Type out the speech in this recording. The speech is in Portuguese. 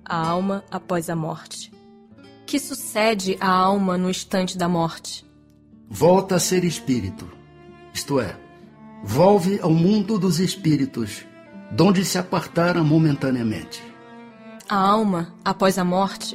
a alma após a morte. Que sucede à alma no instante da morte? Volta a ser espírito, isto é, volve ao mundo dos espíritos, donde se apartara momentaneamente. A alma, após a morte,